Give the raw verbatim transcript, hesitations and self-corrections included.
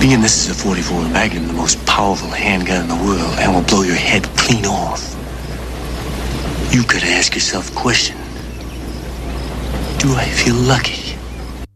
Being this is a forty-four Magnum, the most powerful handgun in the world, and will blow your head clean off. You gotta ask yourself a question. Do I feel lucky?